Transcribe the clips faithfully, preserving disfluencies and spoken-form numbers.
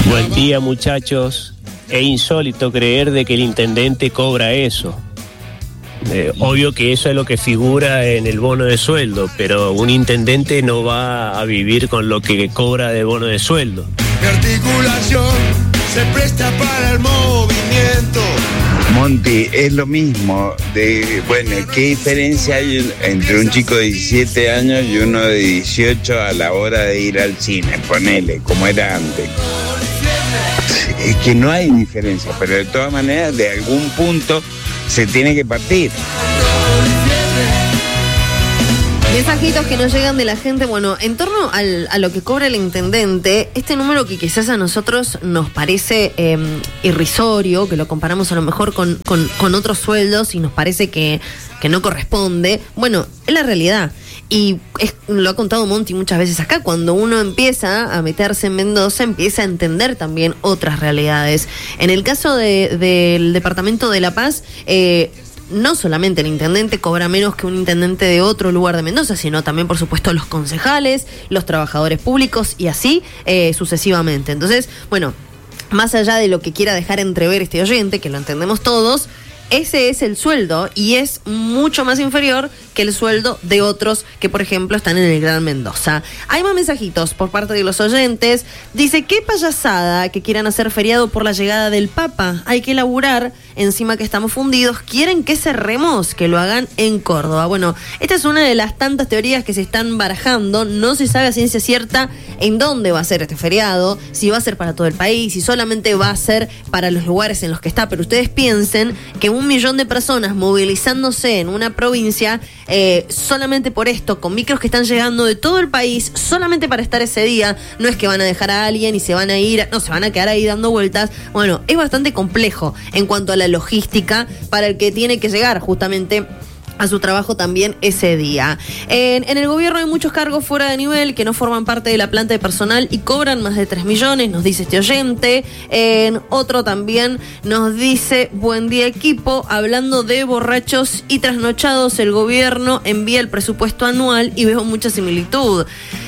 Buen día, muchachos. Es insólito creer de que el intendente cobra eso. Eh, obvio que eso es lo que figura en el bono de sueldo, pero un intendente no va a vivir con lo que cobra de bono de sueldo. Mi articulación se presta para el movimiento. Monty, es lo mismo. De, bueno, ¿qué diferencia hay entre un chico de diecisiete años y uno de dieciocho a la hora de ir al cine? Ponele, como era antes. Es que no hay diferencia, pero de todas maneras, de algún punto se tiene que partir. Mensajitos que nos llegan de la gente. Bueno, en torno al, a lo que cobra el intendente, este número que quizás a nosotros nos parece eh, irrisorio, que lo comparamos a lo mejor con, con, con otros sueldos y nos parece que, que no corresponde, bueno, es la realidad. Y es, lo ha contado Monty muchas veces acá, cuando uno empieza a meterse en Mendoza, empieza a entender también otras realidades. En el caso de, del Departamento de La Paz, eh, no solamente el intendente cobra menos que un intendente de otro lugar de Mendoza, sino también, por supuesto, los concejales, los trabajadores públicos y así eh, sucesivamente. Entonces, bueno, más allá de lo que quiera dejar entrever este oyente, que lo entendemos todos, ese es el sueldo y es mucho más inferior que el sueldo de otros que, por ejemplo, están en el Gran Mendoza. Hay más mensajitos por parte de los oyentes. Dice, qué payasada que quieran hacer feriado por la llegada del Papa. Hay que laburar, encima que estamos fundidos. ¿Quieren que cerremos? Que lo hagan en Córdoba. Bueno, esta es una de las tantas teorías que se están barajando. No se sabe a ciencia cierta en dónde va a ser este feriado, si va a ser para todo el país, si solamente va a ser para los lugares en los que está. Pero ustedes piensen que un millón de personas movilizándose en una provincia, eh, solamente por esto, con micros que están llegando de todo el país, solamente para estar ese día, no es que van a dejar a alguien y se van a ir, no, se van a quedar ahí dando vueltas. Bueno, es bastante complejo en cuanto a la logística para el que tiene que llegar justamente a su trabajo también ese día. En, en el gobierno hay muchos cargos fuera de nivel que no forman parte de la planta de personal y cobran más de tres millones, nos dice este oyente. En otro también nos dice, buen día equipo, hablando de borrachos y trasnochados, el gobierno envía el presupuesto anual y veo mucha similitud.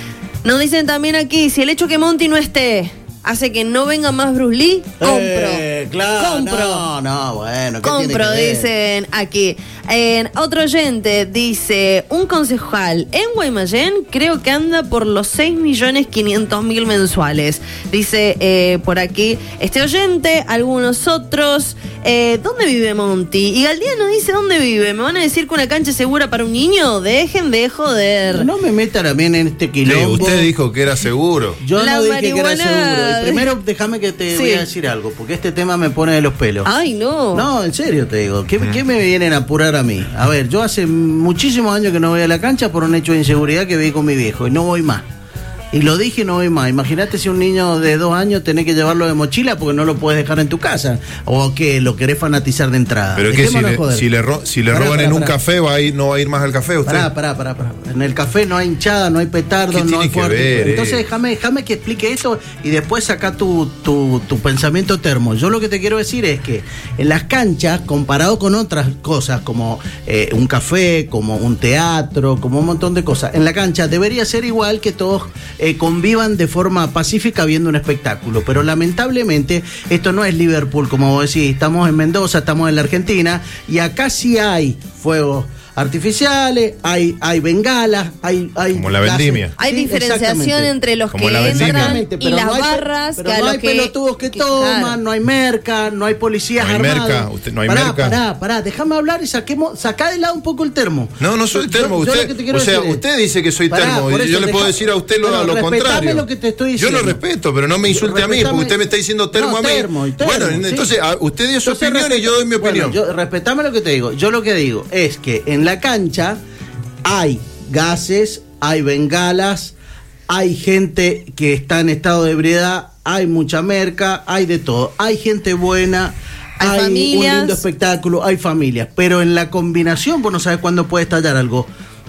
Nos dicen también aquí, si el hecho que Monty no esté hace que no venga más Bruce Lee, compro. Eh, claro, compro. No, no, bueno. ¿qué Compro, tiene que ver? dicen aquí. En otro oyente dice, un concejal en Guaymallén creo que anda por los seis millones quinientos mil mensuales. Dice eh, por aquí este oyente, algunos otros. Eh, ¿Dónde vive Monty? Y Galdiano dice, ¿dónde vive? ¿Me van a decir que una cancha segura para un niño? Dejen de joder. No me metan también en este quilombo. Sí, usted dijo que era seguro. Yo La no dije marihuana... que era seguro. Y primero, déjame que te Sí. voy a decir algo, porque este tema me pone de los pelos. Ay, no. No, en serio te digo. ¿Qué, ¿Qué me vienen a apurar a mí? A ver, yo hace muchísimos años que no voy a la cancha por un hecho de inseguridad que vi con mi viejo y no voy más. Y lo dije, no voy más. Imagínate si un niño de dos años tenés que llevarlo de mochila porque no lo puedes dejar en tu casa. O que lo querés fanatizar de entrada. Pero es que si le, si le, ro si le pará, roban pará, en un pará. café, va a ir, no va a ir más al café usted. Pará, pará, pará, pará. En el café no hay hinchada, no hay petardo, ¿Qué no hay tiene que fuerte. ver, Entonces eh? déjame, déjame que explique esto y después saca tu, tu, tu pensamiento termo. Yo lo que te quiero decir es que en las canchas, comparado con otras cosas como eh, un café, como un teatro, como un montón de cosas, en la cancha debería ser igual, que todos eh, convivan de forma pacífica viendo un espectáculo, pero lamentablemente esto no es Liverpool, como vos decís, estamos en Mendoza, estamos en la Argentina y acá sí hay fuegos artificiales, hay, hay bengalas, hay, hay como la vendimia. gases. Hay Sí, diferenciación exactamente. entre los Como que la vendimia. entran Exactamente, y pero las no hay, barras. pero que a no los hay que, pelotudos que, que toman, claro. no hay merca, no hay policías No hay armados. merca, usted- no hay pará, merca. Pará, pará, déjame hablar y saquemos, sacá de lado un poco el termo. No, no soy Yo- termo. yo- yo usted, lo que te quiero o sea, decir es- usted dice que soy Pará, termo. por Y eso yo le puedo deja- decir a usted lo, Bueno, lo respetame contrario. lo que te estoy Yo lo diciendo. respeto, pero no me insulte a mí, Respetame- porque usted me está diciendo termo No, a mí. termo y termo, bueno, sí. entonces a- usted dio su Entonces, opinión y yo doy mi bueno, opinión. yo, respetame lo que te digo. Yo lo que digo es que en la cancha hay gases, hay bengalas, hay gente que está en estado de ebriedad, hay mucha merca, hay de todo. Hay gente buena, Hay hay, familias. un lindo espectáculo, hay familias. Pero en la combinación, vos no sabes cuándo puede estallar algo.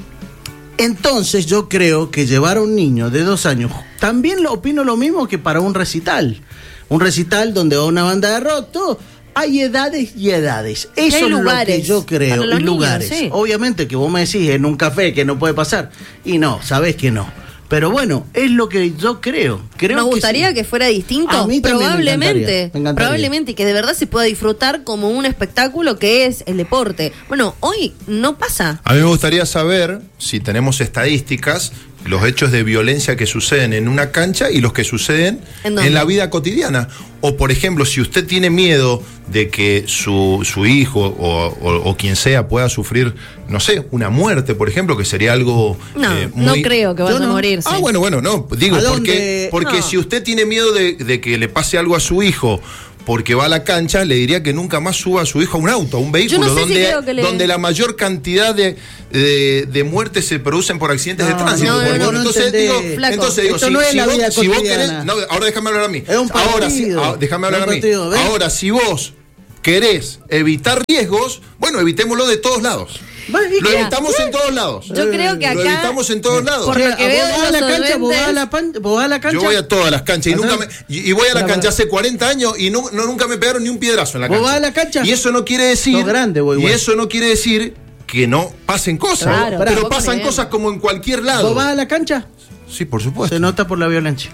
Entonces yo creo que llevar a un niño de dos años, también lo opino lo mismo que para un recital. Un recital donde va una banda de rock, todo. Hay edades y edades. Eso hay es lugares lo que yo creo. para los Y lugares. niños, sí. Obviamente que vos me decís en un café que no puede pasar. Y no, sabés que no. Pero bueno, es lo que yo creo. creo Nos que gustaría sí. que fuera distinto, A mí también me probablemente, encantaría, me encantaría. probablemente, y que de verdad se pueda disfrutar como un espectáculo que es el deporte. Bueno, hoy no pasa. A mí me gustaría saber si tenemos estadísticas, los hechos de violencia que suceden en una cancha y los que suceden ¿En dónde? en la vida cotidiana. O, por ejemplo, si usted tiene miedo de que su, su hijo o, o- o quien sea pueda sufrir, no sé, una muerte, por ejemplo, que sería algo No, eh, no muy... creo que Yo vaya a no. morirse. Ah, bueno, bueno, no, digo, ¿A porque, dónde? porque No. si usted tiene miedo de, de que le pase algo a su hijo porque va a la cancha, le diría que nunca más suba a su hijo a un auto, a un vehículo, no sé si donde, creo que le- donde la mayor cantidad de, de, de muertes se producen por accidentes No, de tránsito. no, por no, ejemplo. no entonces, entendés. digo, Flaco, entonces digo, esto si, no es si la vos, vida si vos querés, cotidiana. no, ahora déjame hablar a mí. Es un ahora, sí, partido. ah, déjame hablar Es a un mí. partido, ¿ves? Ahora, si vos querés evitar riesgos, bueno, evitémoslo de todos lados. Bueno, ¿y Lo qué? evitamos en todos lados. Yo creo que Lo acá, evitamos en todos lados. por lo que ¿A veo vos de vas a los la cancha? ¿Vos vas a oyentes- la, pan- vos vas a la cancha? Yo voy a todas las canchas y ¿Ah, nunca no? me, y, y voy a la La cancha verdad. hace cuarenta años y no, no- nunca me pegaron ni un piedrazo en la ¿Vos cancha. vas a la cancha? Y eso no quiere decir Sos grande, vos y igual. eso no quiere decir que no pasen cosas, Claro, pero tampoco pasan creemos. cosas como en cualquier lado. ¿Vos vas a la cancha? Sí, por supuesto. Se nota por la violencia.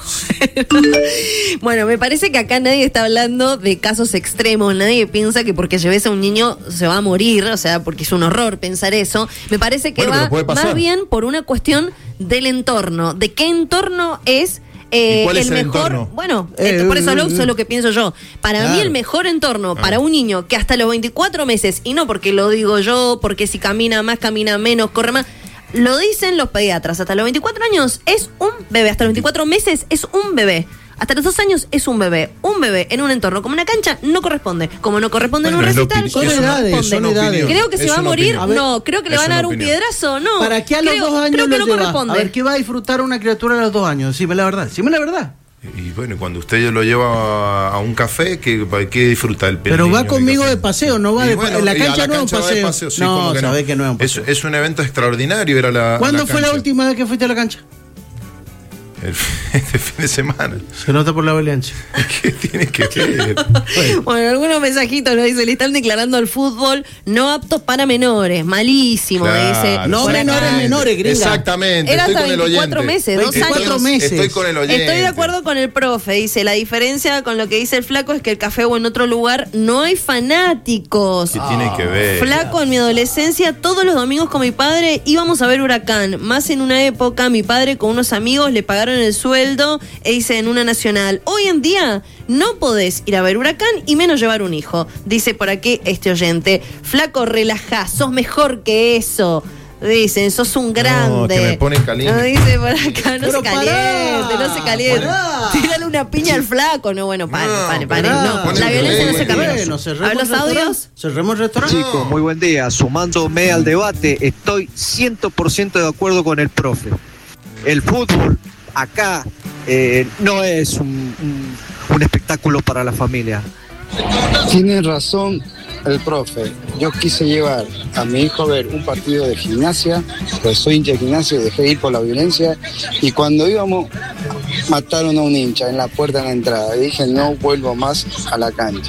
Bueno, me parece que acá nadie está hablando de casos extremos, nadie piensa que porque lleves a un niño se va a morir, o sea, porque es un horror pensar eso. Me parece que Bueno, pero va puede pasar. más bien por una cuestión del entorno, de qué entorno es eh, ¿Y cuál es el el mejor. entorno? Bueno, Eh, esto- por eso eh, lo eh. uso lo que pienso yo. Para mí Claro. el mejor entorno Ah. para un niño que hasta los veinticuatro meses, y no porque lo digo yo, porque si camina más, camina menos, corre más. Lo dicen los pediatras, hasta los veinticuatro años es un bebé, hasta los veinticuatro meses es un bebé. Hasta los dos años es un bebé. Un bebé en un entorno como una cancha no corresponde. Como no corresponde Bueno, en es un la recital, opinión. como Son no edades, corresponde. son edades. Creo que se Es va a una morir, opinión. no. Creo que le Es van a una dar un opinión. piedrazo, no. ¿Para qué a los Creo- dos años creo que lo no llevas? corresponde. A ver, ¿qué va a disfrutar una criatura a los dos años? Decime la verdad, decime la verdad. Y bueno, cuando usted lo lleva a un café, ¿qué, qué disfruta el Pero niño va del conmigo café? de paseo, no va Y de bueno, en la y a cancha no es un va de paseo. sí, No, ¿cómo sabés que no es un Es, paseo. es un evento extraordinario, era la. ¿Cuándo la fue la cancha. última vez que fuiste a la cancha? El, este fin de semana. Se nota por la violencia. ¿Qué tiene que ver? Bueno, algunos mensajitos nos dice, le están declarando al fútbol no apto para menores, malísimo, Claro, dice. No, Por acá- menores, menores, gringa. Exactamente, Era estoy hasta con el veinticuatro oyente. meses, dos veinticuatro años. meses. Estoy con el oyente. Estoy de acuerdo con el profe, dice, la diferencia con lo que dice el flaco es que el café o en otro lugar no hay fanáticos. ¿Qué tiene que ver? Flaco, en mi adolescencia, todos los domingos con mi padre íbamos a ver Huracán. Más en una época, mi padre con unos amigos le pagaron el sueldo e hice en una nacional. Hoy en día no podés ir a ver Huracán y menos llevar un hijo. Dice por aquí este oyente. Flaco, relajá, sos mejor que eso. Dicen, sos un grande. que me ponen caliente. No, dice por acá, no Pero se caliente, pará, no se caliente. pará. Tírale una piña al flaco. No, bueno, pare, No, pare, pare. pará. No, Ponele la violencia no se caliente. camina. Bueno, cerremos ¿A los el restaurante. audios? Cerremos el restaurante. Chicos, muy buen día. Sumándome al debate, estoy cien por ciento de acuerdo con el profe. El fútbol acá eh, no es un, un- un espectáculo para la familia. Tiene razón el profe. Yo quise llevar a mi hijo a ver un partido de gimnasia, pues soy hincha de gimnasia y dejé de ir por la violencia. Y cuando íbamos, mataron a un hincha en la puerta de la entrada. Y dije, no vuelvo más a la cancha.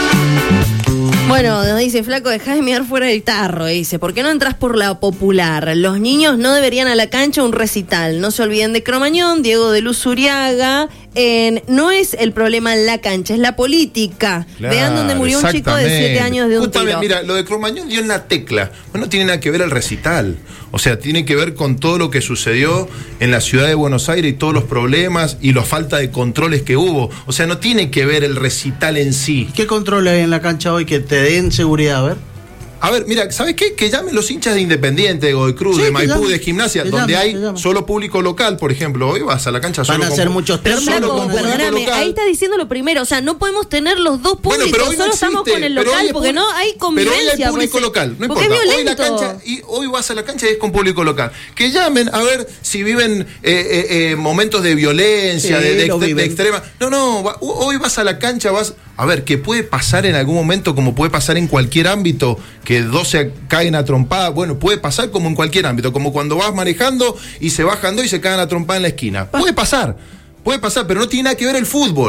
Bueno, nos dice Flaco, dejá de mirar fuera del tarro. Dice, ¿por qué no entras por la popular? Los niños no deberían a la cancha un recital. No se olviden de Cromañón, Diego de Luz Uriaga. En, no es el problema en la cancha, es la política. Claro, Vean dónde murió un chico de siete exactamente. años de un Justamente, tiro. mira, lo de Cromañón dio en la tecla. Bueno, no tiene nada que ver el recital. O sea, tiene que ver con todo lo que sucedió en la ciudad de Buenos Aires y todos los problemas y la falta de controles que hubo. O sea, no tiene que ver el recital en sí. ¿Qué control hay en la cancha hoy que te den seguridad? A ver. A ver, mira, ¿sabes qué? Que llamen los hinchas de Independiente, de Godoy Cruz, Sí, de que Maipú, llamen, de Gimnasia, que donde llamen, hay que llamen. solo público local, por ejemplo. Hoy vas a la cancha Van solo a con hacer pu- muchos termos, solo Flaco, con público perdóname, local. ahí está diciendo lo primero, o sea, no podemos tener los dos Bueno, públicos, pero hoy no solo estamos existe, con el pero local hoy hay porque pu- no hay Pero convivencia. hoy hay público pues, local, no porque importa. es Hoy la violento. cancha y hoy vas a la cancha y es con público local. Que llamen a ver si viven eh, eh, eh, momentos de violencia, Sí, de, de, lo de- de viven. extrema. No, no, va- hoy vas a la cancha, vas a ver que puede pasar en algún momento, como puede pasar en cualquier ámbito, que dos se caen a trompadas. Bueno, puede pasar como en cualquier ámbito, como cuando vas manejando y se bajan dos y se caen a trompada en la esquina. Puede pasar, puede pasar, pero no tiene nada que ver el fútbol.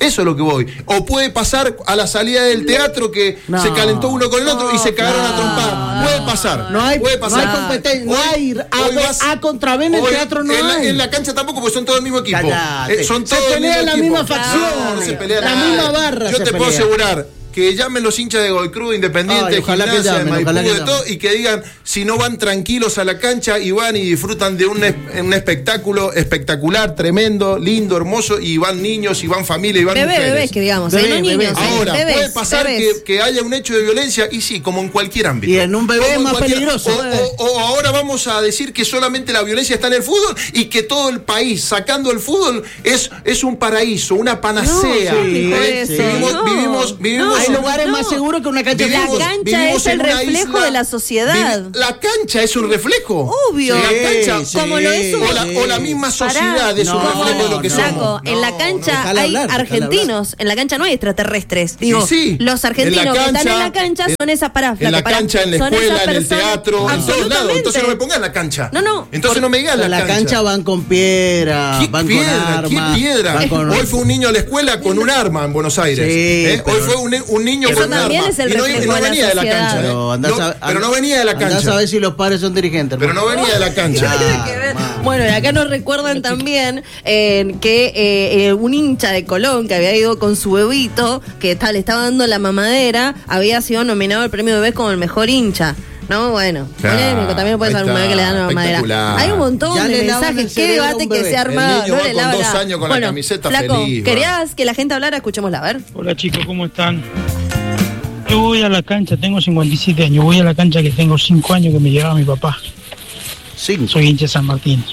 Eso es lo que voy. O puede pasar a la salida del teatro que No. se calentó uno con el otro y se cagaron no. a trompar. Puede pasar. No hay, puede pasar. no hay competencia, no Hoy- hay A, hoy B- vas- A contra B en el hoy teatro, no en la, hay. en la cancha tampoco, porque son todos el mismo equipo. Cállate. Eh, son Se todos el pelean mismo la equipo. misma facción. No, no se pelea La nada. misma barra Yo se te puedo pelea. asegurar que llamen los hinchas de Godoy Cruz, Independiente, Ay, ojalá que Gimnasia, de llamen, Maipú, ojalá que de llamen. todo, y que digan si no van tranquilos a la cancha y van y disfrutan de un, es- un espectáculo espectacular, tremendo, lindo, hermoso, y van niños, y van familia, y van Bebé, mujeres. bebés, que digamos, Bebé, ¿eh? No bebé. niños, ¿eh? Ahora, Bebés, puede pasar bebés. que, que haya un hecho de violencia, y sí, como en cualquier ámbito. Y en un bebé Como es en más cualquier- peligroso. O, o- o ahora vamos a decir que solamente la violencia está en el fútbol y que todo el país, sacando el fútbol, es, es un paraíso, una panacea. No, ¿quién dijo ¿Eh? eso? Vivimos, No. vivimos, vivimos No, Hay en- lugares no. más seguros que una cancha de La fútbol. cancha vivimos es el en una reflejo isla- de la sociedad. vivi- La cancha es un reflejo. Obvio. La cancha, Sí, Como lo es un- o, la, o la misma sociedad Pará. es un No, reflejo de lo que no, somos. Flaco, en la No, cancha no, déjala hay hablar, déjala argentinos, en la cancha no hay extraterrestres. Digo, Y sí, los argentinos en la que están en cancha, la cancha son esas paradas. En la cancha, en la escuela, en el teatro, en todos lados. Entonces no me pongas en la cancha. No, no. Entonces no me digas En la, la cancha van con piedra, ¿Qué van piedra? con ¿Qué armas. piedra? van con- Hoy fue un niño a la escuela con un arma en Buenos Aires. Sí, ¿eh? Hoy pero- fue un, un niño Eso con un también arma. es el y no, reflejo y no de la venía de la sociedad. cancha. ¿eh? Pero andá No, a- pero no venía de la andá a cancha. saber si los padres son dirigentes. Pero no hermano. venía de la cancha. Ah, Tiene que ver. man. Bueno, y acá nos recuerdan también eh, que eh, eh, un hincha de Colón que había ido con su bebito, que tal, le estaba dando la mamadera, había sido nominado al premio Bebés como el mejor hincha. No, bueno, Claro, polémico, también puede ahí ser un está, bebé que le dan la mamadera. espectacular. Hay un montón Ya de le lavan mensajes, el qué cerebro a debate un que bebé. se arma. El niño no va le con lava dos la- años con la Bueno, camiseta Flaco, feliz, va. ¿querías que la gente hablara? Escuchémosla, a ver. Hola chicos, ¿cómo están? Yo voy a la cancha, tengo cincuenta y siete años, voy a la cancha que tengo cinco años que me llevaba mi papá. Cinco. Soy hincha de San Martín.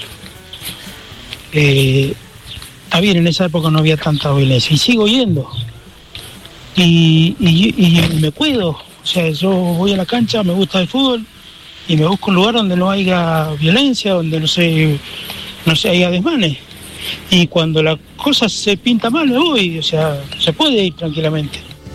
Eh, está bien, en esa época no había tanta violencia y sigo yendo. Y, y- y me cuido, o sea, yo voy a la cancha, me gusta el fútbol y me busco un lugar donde no haya violencia, donde no se, no se haya desmanes. Y cuando la cosa se pinta mal me voy, o sea, se puede ir tranquilamente.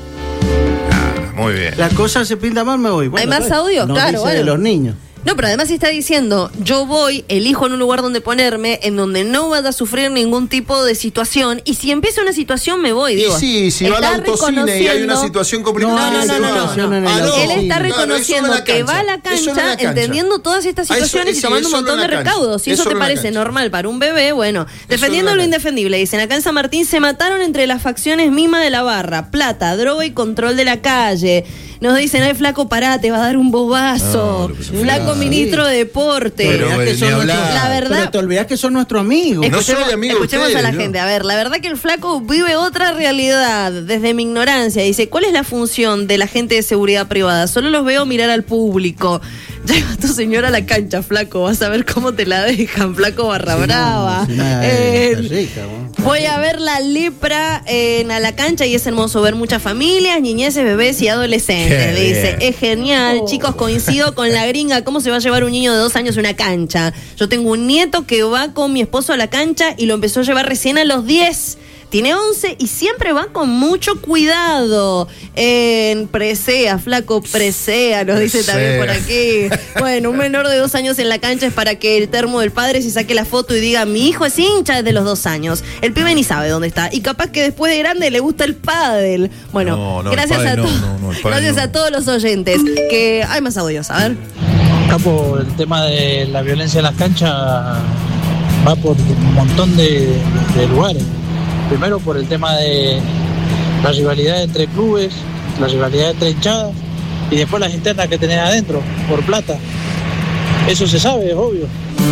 Muy bien. La cosa se pinta mal, me voy. Bueno, ¿Hay más está bien. audios? No Claro, dice bueno. de los niños. No, pero además está diciendo, yo voy, elijo en un lugar donde ponerme, en donde no vaya a sufrir ningún tipo de situación, y si empieza una situación me voy, Y digo. sí, si va al está autocine y hay una reconociendo- situación complicada. No, no, no, se no, va. no, situación en el Ah, no. autocine. Él está Claro, reconociendo eso en la que va a la Eso en cancha, la cancha. entendiendo todas estas Ah, eso- situaciones y sí, tomando un eso en montón de la cancha. recaudos. Si eso, Eso te en la parece cancha. normal para un bebé, bueno, defendiendo en la lo cancha. indefendible. Dicen, acá en San Martín se mataron entre las facciones mismas de la barra, plata, droga y control de la calle. Nos dicen, ay, flaco, pará, te va a dar un bobazo. No, lo que se Flaco fue. ministro de Deporte. Te Pero, olvidás eh, que son ni nuestros- hablar. La verdad- Pero te olvidás que son nuestros amigos. No soy amigo de escuchemos ustedes, a la yo. gente. A ver, la verdad que el flaco vive otra realidad desde mi ignorancia. Dice, ¿cuál es la función de la gente de seguridad privada? Solo los veo mirar al público. Lleva a tu señora a la cancha, flaco. Vas a ver cómo te la dejan, flaco barra brava. Si no, Eh, está rica, bueno. Voy a ver la lepra en a la cancha y es hermoso ver muchas familias, niñeces, bebés y adolescentes. Qué Dice, bien. es genial, chicos, coincido con la gringa. ¿Cómo se va a llevar un niño de dos años a una cancha? Yo tengo un nieto que va con mi esposo a la cancha y lo empezó a llevar recién a los diez. Tiene once y siempre va con mucho cuidado. En presea, flaco, presea, nos dice también por aquí. Bueno, un menor de dos años en la cancha es para que el termo del padre se saque la foto y diga, mi hijo es hincha desde los dos años. El pibe ni sabe dónde está. Y capaz que después de grande le gusta el pádel. Bueno, No, no, el gracias pádel a no, todos. no, no, el pádel Gracias no. a todos los oyentes. Que hay más audios, a ver. Capo, el tema de la violencia en las canchas va por un montón de, de lugares. Primero por el tema de la rivalidad entre clubes, la rivalidad entre hinchadas y después las internas que tenés adentro, por plata. Eso se sabe, es obvio.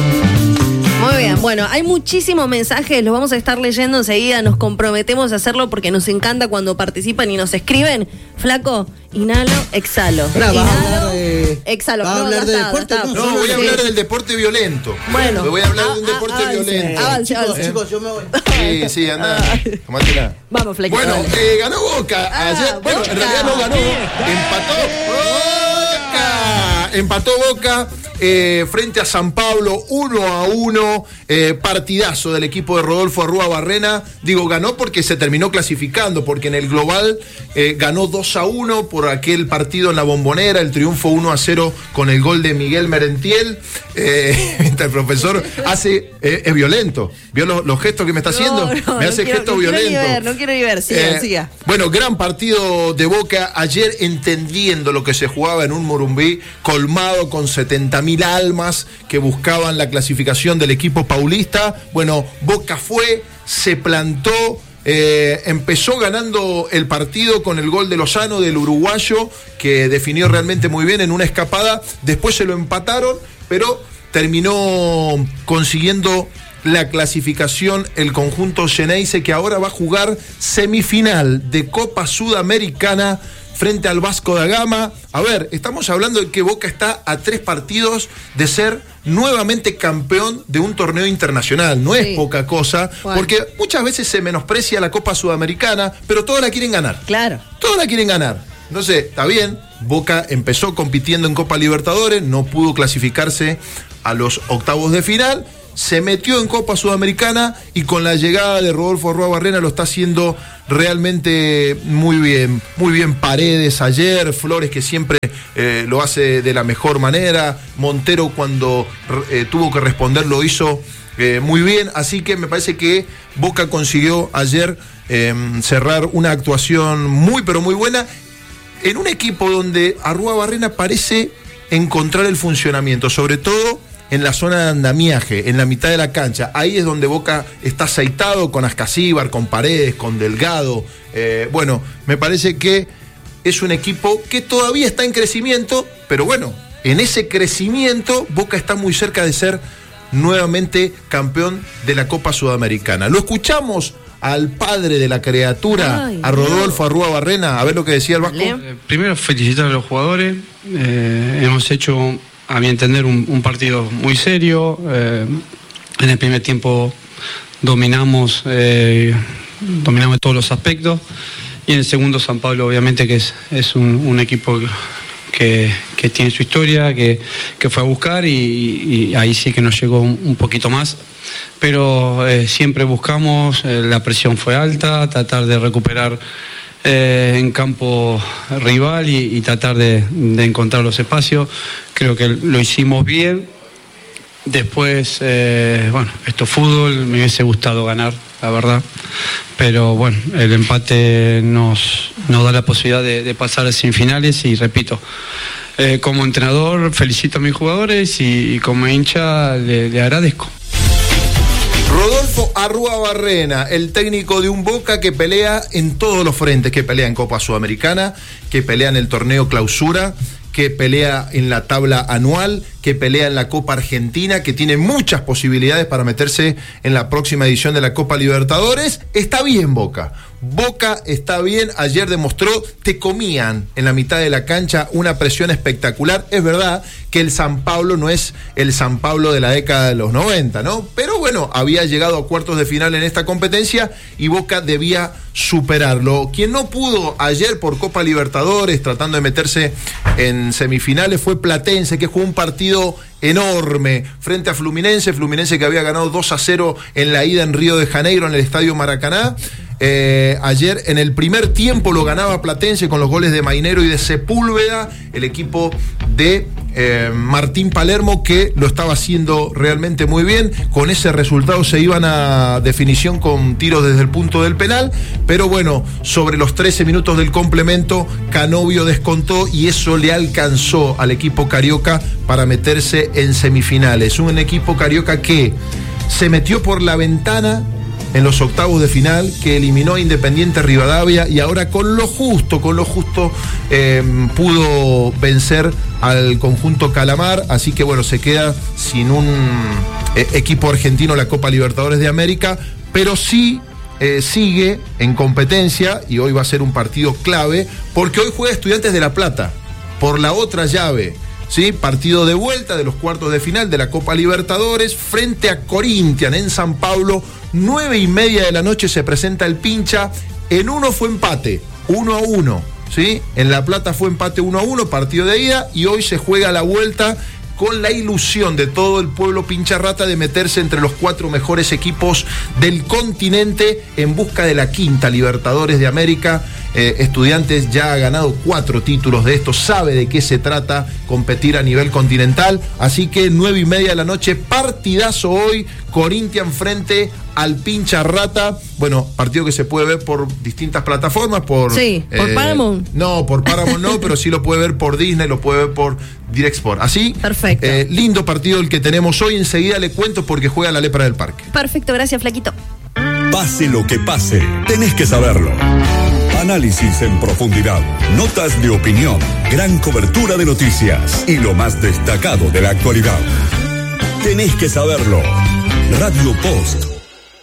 Muy bien, bueno, hay muchísimos mensajes, los vamos a estar leyendo enseguida, nos comprometemos a hacerlo porque nos encanta cuando participan y nos escriben. Flaco, inhalo, exhalo. Ahora, ¿vas a Inhalo, hablar de- exhalo. vas a No, hablar ya de está, deporte? ya está. No, voy a Sí. hablar del deporte violento. Bueno. Me voy a hablar de un Ah, deporte ah, avance, violento. avance, Chicos, avance. chicos, yo me voy. Sí, sí, anda. Tomátela. Vamos, Flequito, Bueno, dale. eh, ganó Boca Ah, ayer. Bueno, Boca. en realidad no ganó. Empató. Boca. empató Boca eh, frente a San Pablo uno a uno, eh, partidazo del equipo de Rodolfo Arruabarrena. Digo, ganó porque se terminó clasificando, porque en el global eh, ganó dos a uno por aquel partido en la Bombonera, el triunfo uno a cero con el gol de Miguel Merentiel. Eh, el profesor hace, eh, es violento, vio los, los gestos que me está No, haciendo, no, me no hace quiero- gestos no quiero ni violentos. ver, no quiero ni ver, siga, siga. Bueno, gran partido de Boca ayer, entendiendo lo que se jugaba en un Morumbí colmado con setenta mil almas que buscaban la clasificación del equipo paulista. Bueno, Boca fue, se plantó, eh, empezó ganando el partido con el gol de Lozano, del uruguayo, que definió realmente muy bien en una escapada. Después se lo empataron, pero terminó consiguiendo la clasificación el conjunto Xeneize, que ahora va a jugar semifinal de Copa Sudamericana frente al Vasco da Gama. A ver, estamos hablando de que Boca está a tres partidos de ser nuevamente campeón de un torneo internacional. No es Sí. poca cosa, Bueno. porque muchas veces se menosprecia la Copa Sudamericana, pero todos la quieren ganar. Claro. Todos la quieren ganar. Entonces, está bien, Boca empezó compitiendo en Copa Libertadores, no pudo clasificarse a los octavos de final, se metió en Copa Sudamericana y con la llegada de Rodolfo Arruabarrena lo está haciendo realmente muy bien. Muy bien Paredes ayer, Flores, que siempre eh, lo hace de la mejor manera, Montero cuando eh, tuvo que responder lo hizo eh, muy bien, así que me parece que Boca consiguió ayer eh, cerrar una actuación muy pero muy buena en un equipo donde Arruabarrena parece encontrar el funcionamiento, sobre todo en la zona de andamiaje, en la mitad de la cancha. Ahí es donde Boca está aceitado con Ascasíbar, con Paredes, con Delgado. Eh, bueno, me parece que es un equipo que todavía está en crecimiento, pero bueno, en ese crecimiento Boca está muy cerca de ser nuevamente campeón de la Copa Sudamericana. Lo escuchamos al padre de la criatura, Ay, a Rodolfo Arruabarrena, a ver lo que decía el Vasco. Dale. Primero felicitar a los jugadores, eh, hemos hecho, a mi entender, un, un partido muy serio. Eh, en el primer tiempo dominamos, eh, dominamos todos los aspectos, y en el segundo San Pablo obviamente que es, es un, un equipo que, que tiene su historia, que, que fue a buscar, y, y ahí sí que nos llegó un, un poquito más. Pero eh, siempre buscamos, eh, la presión fue alta, tratar de recuperar eh, en campo rival y, y tratar de, de encontrar los espacios. Creo que lo hicimos bien. Después, eh, bueno, esto es fútbol, me hubiese gustado ganar, la verdad. Pero bueno, el empate nos, nos da la posibilidad de, de pasar a semifinales y repito, eh, como entrenador felicito a mis jugadores y, y como hincha le, le agradezco. Rodolfo Arruabarrena, el técnico de un Boca que pelea en todos los frentes, que pelea en Copa Sudamericana, que pelea en el torneo Clausura, que pelea en la tabla anual, que pelea en la Copa Argentina, que tiene muchas posibilidades para meterse en la próxima edición de la Copa Libertadores. Está bien Boca. Boca está bien, ayer demostró, te comían en la mitad de la cancha una presión espectacular. Es verdad que el San Pablo no es el San Pablo de la década de los noventa, ¿no? Pero bueno, había llegado a cuartos de final en esta competencia y Boca debía superarlo. Quien no pudo ayer por Copa Libertadores, tratando de meterse en semifinales, fue Platense, que jugó un partido enorme frente a Fluminense, Fluminense que había ganado dos a cero en la ida en Río de Janeiro, en el Estadio Maracaná. Eh, ayer en el primer tiempo lo ganaba Platense con los goles de Mainero y de Sepúlveda, el equipo de eh, Martín Palermo, que lo estaba haciendo realmente muy bien. Con ese resultado se iban a definición con tiros desde el punto del penal, pero bueno, sobre los trece minutos del complemento Canovio descontó y eso le alcanzó al equipo carioca para meterse en semifinales. Un equipo carioca que se metió por la ventana en los octavos de final, que eliminó a Independiente Rivadavia y ahora con lo justo, con lo justo eh, pudo vencer al conjunto Calamar, así que bueno, se queda sin un eh, equipo argentino en la Copa Libertadores de América, pero sí eh, sigue en competencia y hoy va a ser un partido clave, porque hoy juega Estudiantes de La Plata por la otra llave. ¿Sí? Partido de vuelta de los cuartos de final de la Copa Libertadores frente a Corinthians en San Pablo. Nueve y media de la noche se presenta el pincha. En uno fue empate, uno a uno. ¿sí? En La Plata fue empate uno a uno, partido de ida, y hoy se juega la vuelta con la ilusión de todo el pueblo pincharrata de meterse entre los cuatro mejores equipos del continente en busca de la quinta Libertadores de América. Eh, Estudiantes ya ha ganado cuatro títulos de estos, sabe de qué se trata competir a nivel continental, así que nueve y media de la noche, partidazo hoy, Corinthians frente al Pincharrata. Bueno, partido que se puede ver por distintas plataformas, por... Sí, por eh, Paramount. No, por Paramount no, pero sí lo puede ver por Disney, lo puede ver por Direct Sport. Así, perfecto. Eh, lindo partido el que tenemos hoy, enseguida le cuento porque juega la Lepra del Parque. Perfecto, gracias, Flaquito. Pase lo que pase, tenés que saberlo. Análisis en profundidad, notas de opinión, gran cobertura de noticias y lo más destacado de la actualidad. Tenés que saberlo. Radio Post